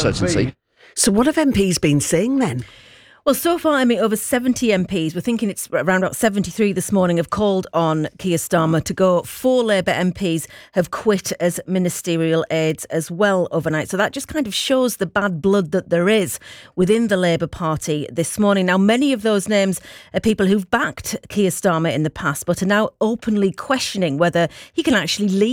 uncertainty. So what have MPs been saying then? Well, so far, over 70 MPs, we're thinking it's around about 73 this morning, have called on Keir Starmer to go. 4 Labour MPs have quit as ministerial aides as well overnight. So that just kind of shows the bad blood that there is within the Labour Party this morning. Now, many of those names are people who've backed Keir Starmer in the past, but are now openly questioning whether he can actually lead